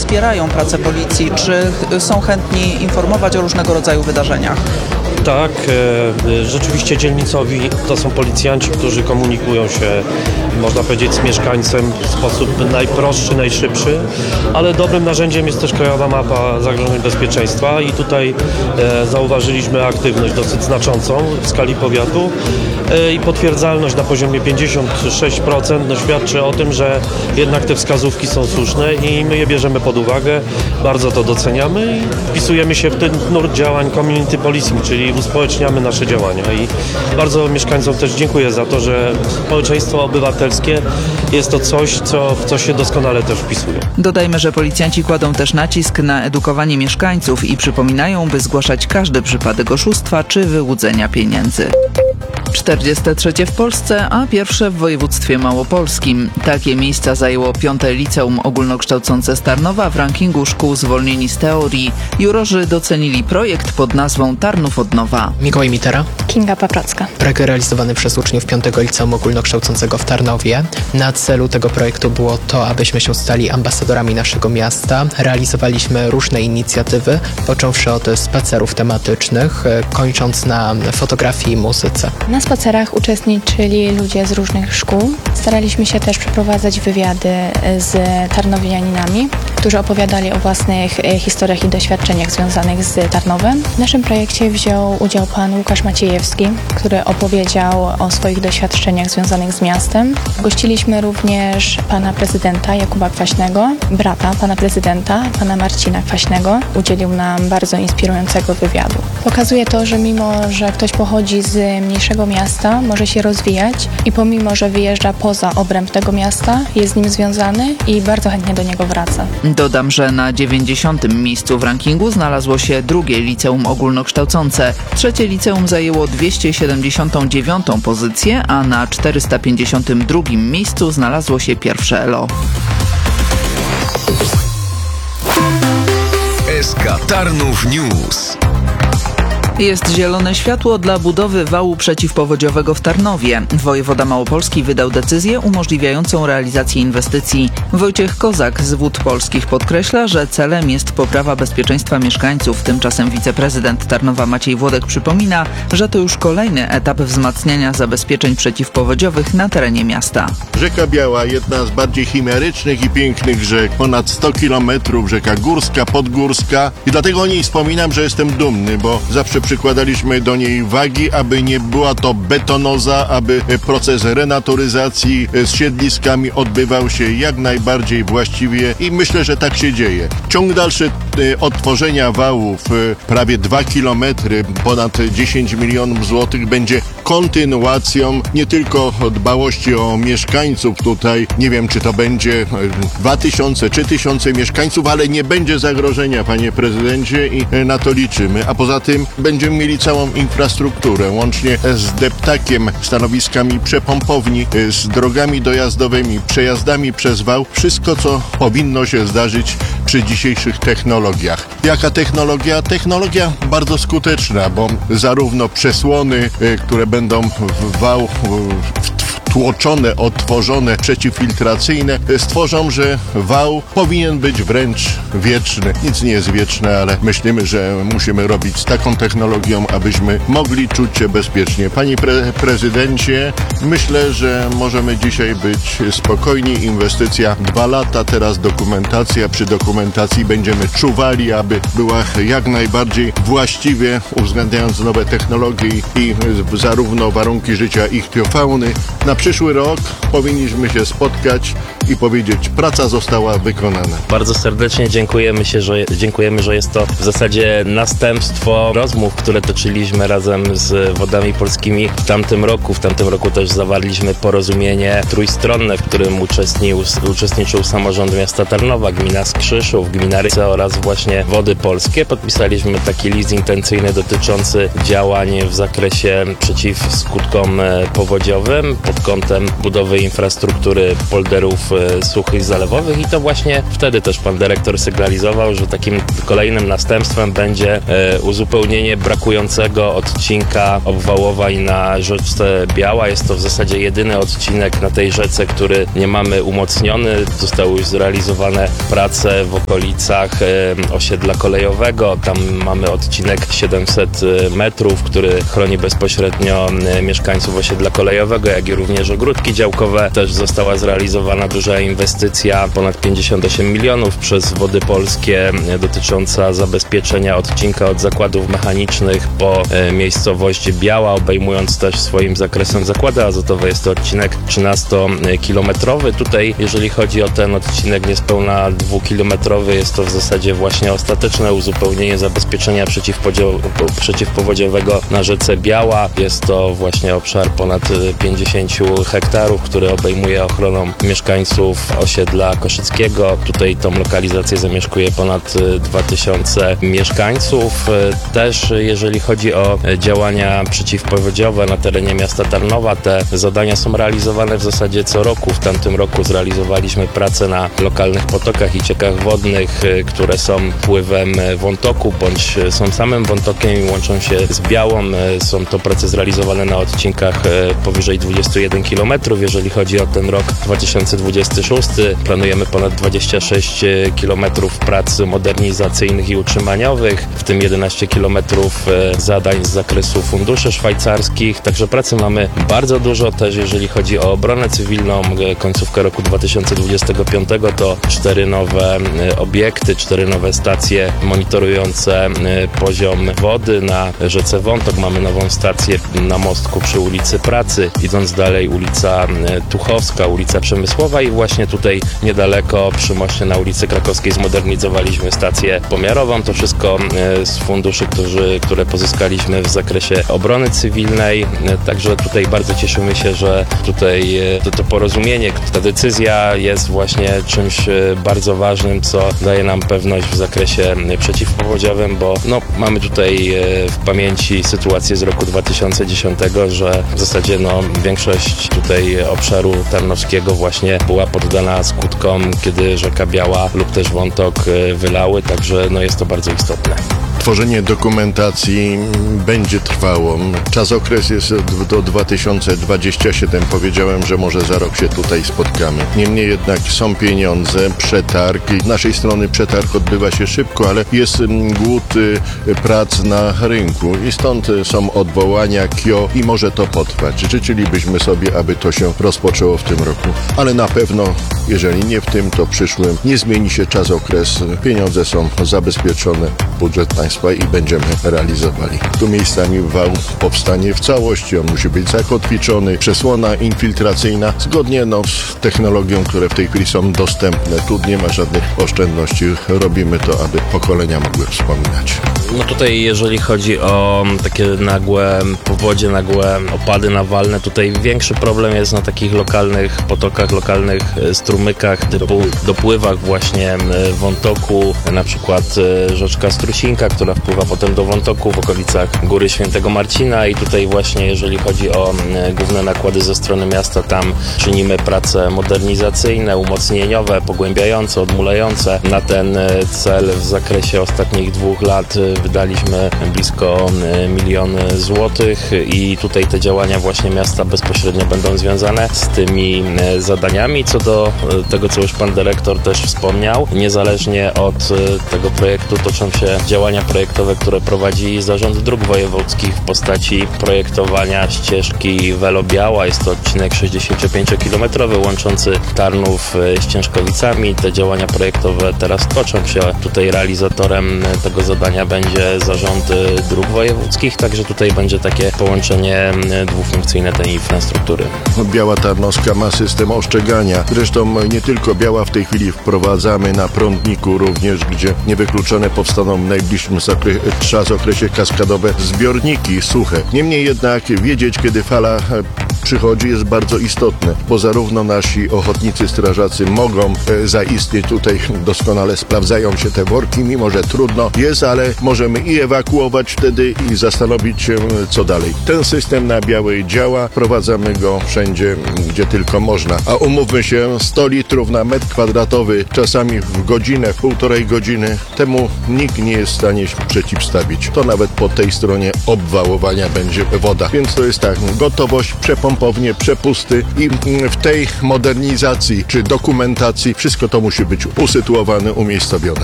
wspierają pracę policji? Czy są chętni informować o różnego rodzaju wydarzeniach? Tak, rzeczywiście dzielnicowi to są policjanci, którzy komunikują się, można powiedzieć, z mieszkańcem w sposób najprostszy, najszybszy, ale dobrym narzędziem jest też Krajowa Mapa Zagrożeń Bezpieczeństwa i tutaj zauważyliśmy aktywność dosyć znaczącą w skali powiatu i potwierdzalność na poziomie 56% świadczy o tym, że jednak te wskazówki są słuszne i my je bierzemy pod uwagę, bardzo to doceniamy i wpisujemy się w ten nurt działań community policing, czyli uspołeczniamy nasze działania i bardzo mieszkańcom też dziękuję za to, że społeczeństwo obywatelskie jest to coś, w co się doskonale też wpisuje. Dodajmy, że policjanci kładą też nacisk na edukowanie mieszkańców i przypominają, by zgłaszać każdy przypadek oszustwa czy wyłudzenia pieniędzy. 43 w Polsce, a pierwsze w województwie małopolskim. Takie miejsca zajęło 5. Liceum Ogólnokształcące z Tarnowa w rankingu szkół zwolnieni z teorii. Jurorzy docenili projekt pod nazwą Tarnów od nowa. Mikołaj Mitera. Kinga Paprocka. Projekt realizowany przez uczniów 5. Liceum Ogólnokształcącego w Tarnowie. Na celu tego projektu było to, abyśmy się stali ambasadorami naszego miasta. Realizowaliśmy różne inicjatywy, począwszy od spacerów tematycznych, kończąc na fotografii i muzyce. Na spacerach uczestniczyli ludzie z różnych szkół. Staraliśmy się też przeprowadzać wywiady z tarnowianinami, którzy opowiadali o własnych historiach i doświadczeniach związanych z Tarnowem. W naszym projekcie wziął udział pan Łukasz Maciejewski, który opowiedział o swoich doświadczeniach związanych z miastem. Gościliśmy również pana prezydenta Jakuba Kwaśnego, brata pana prezydenta, pana Marcina Kwaśnego. Udzielił nam bardzo inspirującego wywiadu. Pokazuje to, że mimo, że ktoś pochodzi z mniejszego miasta, może się rozwijać i pomimo, że wyjeżdża poza obręb tego miasta, jest z nim związany i bardzo chętnie do niego wraca. Dodam, że na 90. miejscu w rankingu znalazło się 2. Liceum Ogólnokształcące. 3. liceum zajęło 279. pozycję, a na 452. miejscu znalazło się 1. ELO. SK Tarnów News. Jest zielone światło dla budowy wału przeciwpowodziowego w Tarnowie. Wojewoda Małopolski wydał decyzję umożliwiającą realizację inwestycji. Wojciech Kozak z Wód Polskich podkreśla, że celem jest poprawa bezpieczeństwa mieszkańców. Tymczasem wiceprezydent Tarnowa Maciej Włodek przypomina, że to już kolejny etap wzmacniania zabezpieczeń przeciwpowodziowych na terenie miasta. Rzeka Biała, jedna z bardziej chimerycznych i pięknych rzek, ponad 100 kilometrów, rzeka górska, podgórska i dlatego o niej wspominam, że jestem dumny, bo zawsze przykładaliśmy do niej wagi, aby nie była to betonoza, aby proces renaturyzacji z siedliskami odbywał się jak najbardziej właściwie i myślę, że tak się dzieje. Ciąg dalszy odtworzenia wałów, prawie 2 kilometry, ponad 10 milionów złotych będzie kontynuacją nie tylko dbałości o mieszkańców tutaj, nie wiem czy to będzie 2000, 3000 mieszkańców, ale nie będzie zagrożenia, panie prezydencie i na to liczymy, a poza tym będziemy mieli całą infrastrukturę, łącznie z deptakiem, stanowiskami przepompowni, z drogami dojazdowymi, przejazdami przez wał, wszystko co powinno się zdarzyć przy dzisiejszych technologiach. Jaka technologia? Technologia bardzo skuteczna, bo zarówno przesłony, które będą w wał tłoczone, odtworzone, przeciwfiltracyjne stworzą, że wał powinien być wręcz wieczny. Nic nie jest wieczne, ale myślimy, że musimy robić z taką technologią, abyśmy mogli czuć się bezpiecznie. Panie prezydencie, myślę, że możemy dzisiaj być spokojni. Inwestycja 2 lata, teraz dokumentacja. Przy dokumentacji będziemy czuwali, aby była jak najbardziej właściwie, uwzględniając nowe technologie i zarówno warunki życia ichtiofauny. Na przyszły rok powinniśmy się spotkać i powiedzieć, praca została wykonana. Bardzo serdecznie dziękujemy, że jest to w zasadzie następstwo rozmów, które toczyliśmy razem z Wodami Polskimi w tamtym roku. W tamtym roku też zawarliśmy porozumienie trójstronne, w którym uczestniczył samorząd miasta Tarnowa, gmina Skrzyszów, gmina Ryce oraz właśnie Wody Polskie. Podpisaliśmy taki list intencyjny dotyczący działań w zakresie przeciw skutkom powodziowym pod kątem budowy infrastruktury polderów suchych, zalewowych i to właśnie wtedy też pan dyrektor sygnalizował, że takim kolejnym następstwem będzie uzupełnienie brakującego odcinka obwałowań na rzece Biała. Jest to w zasadzie jedyny odcinek na tej rzece, który nie mamy umocniony. Zostały już zrealizowane prace w okolicach osiedla kolejowego. Tam mamy odcinek 700 metrów, który chroni bezpośrednio mieszkańców osiedla kolejowego, jak i również ogródki działkowe. Też została zrealizowana duża inwestycja, ponad 58 milionów przez Wody Polskie, dotycząca zabezpieczenia odcinka od zakładów mechanicznych po miejscowość Biała, obejmując też swoim zakresem zakłady azotowe. Jest to odcinek 13-kilometrowy. Tutaj, jeżeli chodzi o ten odcinek niespełna 2-kilometrowy, jest to w zasadzie właśnie ostateczne uzupełnienie zabezpieczenia przeciwpowodziowego na rzece Biała. Jest to właśnie obszar ponad 50 hektarów, który obejmuje ochroną mieszkańców osiedla Koszyckiego. Tutaj tą lokalizację zamieszkuje ponad 2000 mieszkańców. Też jeżeli chodzi o działania przeciwpowodziowe na terenie miasta Tarnowa, te zadania są realizowane w zasadzie co roku. W tamtym roku zrealizowaliśmy pracę na lokalnych potokach i ciekach wodnych, które są wpływem wątoku bądź są samym wątokiem i łączą się z Białą. Są to prace zrealizowane na odcinkach powyżej 21 km. Jeżeli chodzi o ten rok 2026, planujemy ponad 26 km prac modernizacyjnych i utrzymaniowych, w tym 11 km zadań z zakresu funduszy szwajcarskich. Także pracy mamy bardzo dużo. Też jeżeli chodzi o obronę cywilną, końcówkę roku 2025 to 4 nowe obiekty, 4 nowe stacje monitorujące poziom wody na rzece Wątok. Mamy nową stację na mostku przy ulicy Pracy. Idąc dalej ulica Tuchowska, ulica Przemysłowa i właśnie tutaj niedaleko przy moście na ulicy Krakowskiej zmodernizowaliśmy stację pomiarową. To wszystko z funduszy, które pozyskaliśmy w zakresie obrony cywilnej. Także tutaj bardzo cieszymy się, że tutaj to porozumienie, ta decyzja jest właśnie czymś bardzo ważnym, co daje nam pewność w zakresie przeciwpowodziowym, bo mamy tutaj w pamięci sytuację z roku 2010, że w zasadzie większość tutaj obszaru tarnowskiego właśnie była poddana skutkom, kiedy rzeka Biała lub też Wątok wylały, także jest to bardzo istotne. Tworzenie dokumentacji będzie trwało. Czasokres jest do 2027. Powiedziałem, że może za rok się tutaj spotkamy. Niemniej jednak są pieniądze, przetarg. Z naszej strony przetarg odbywa się szybko, ale jest głód prac na rynku i stąd są odwołania KIO i może to potrwać. Życzylibyśmy sobie, aby to się rozpoczęło w tym roku, ale na pewno, jeżeli nie w tym, to przyszłym nie zmieni się czasokres. Pieniądze są zabezpieczone, budżet państwa i będziemy realizowali. Tu miejscami wał powstanie w całości, on musi być zakotwiczony, przesłona infiltracyjna, zgodnie z technologią, które w tej chwili są dostępne. Tu nie ma żadnych oszczędności. Robimy to, aby pokolenia mogły wspominać. Tutaj jeżeli chodzi o takie nagłe powodzie, nagłe opady nawalne, tutaj większy problem jest na takich lokalnych potokach, lokalnych strumykach, typu dopływach właśnie Wątoku, na przykład rzeczka Strusinka, która wpływa potem do Wątoku w okolicach Góry Świętego Marcina i tutaj właśnie jeżeli chodzi o główne nakłady ze strony miasta, tam czynimy prace modernizacyjne, umocnieniowe, pogłębiające, odmulające. Na ten cel w zakresie ostatnich 2 lat wydaliśmy blisko 1 000 000 złotych i tutaj te działania właśnie miasta bezpośrednio będą związane z tymi zadaniami. Co do tego, co już pan dyrektor też wspomniał, niezależnie od tego projektu toczą się działania projektowe, które prowadzi Zarząd Dróg Wojewódzkich w postaci projektowania ścieżki Welo-Biała. Jest to odcinek 65-kilometrowy łączący Tarnów z Ciężkowicami. Te działania projektowe teraz toczą się. Tutaj realizatorem tego zadania będzie Zarząd Dróg Wojewódzkich, także tutaj będzie takie połączenie dwufunkcyjne tej infrastruktury. Biała Tarnowska ma system ostrzegania. Zresztą nie tylko Biała w tej chwili wprowadzamy na Prądniku również, gdzie niewykluczone powstaną w najbliższym czasokresie kaskadowe zbiorniki suche. Niemniej jednak wiedzieć, kiedy fala przychodzi, jest bardzo istotne, bo zarówno nasi ochotnicy strażacy mogą zaistnieć tutaj, doskonale sprawdzają się te worki, mimo że trudno jest, ale możemy i ewakuować wtedy i zastanowić się, co dalej. Ten system na Białej działa, wprowadzamy go wszędzie, gdzie tylko można. A umówmy się, 100 litrów na metr kwadratowy, czasami w godzinę, w półtorej godziny, temu nikt nie jest w stanie się przeciwstawić. To nawet po tej stronie obwałowania będzie woda. Więc to jest tak, gotowość, przepompownie, przepusty i w tej modernizacji czy dokumentacji wszystko to musi być usytuowane, umiejscowione.